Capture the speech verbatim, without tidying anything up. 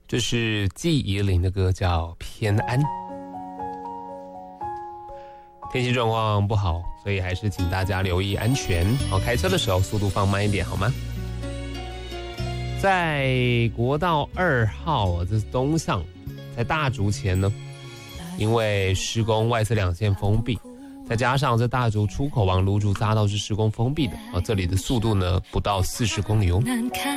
这是季宜霖的歌，叫《偏安》。天气状况不好，所以还是请大家留意安全。好，开车的时候速度放慢一点，好吗？在国道二号，这是东向，在大竹前呢，因为施工外侧两线封闭，再加上这大竹出口往芦竹匝道是施工封闭的啊，这里的速度呢不到四十公里哦。